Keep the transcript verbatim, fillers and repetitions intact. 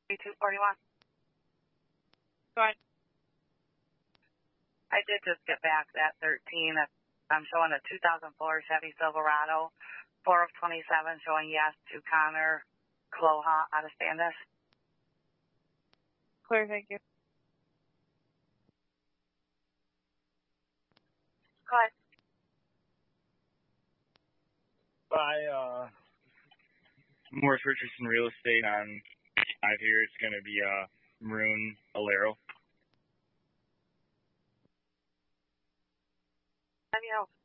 two forty-one. Go ahead. I did just get back that thirteen. I'm showing a two thousand four Chevy Silverado, four of twenty-seven, showing yes to Connor Kloha out of Standish. Clear, thank you. Go ahead. By uh, Morris Richardson Real Estate on five here. It's going to be a maroon Alero. Let me know.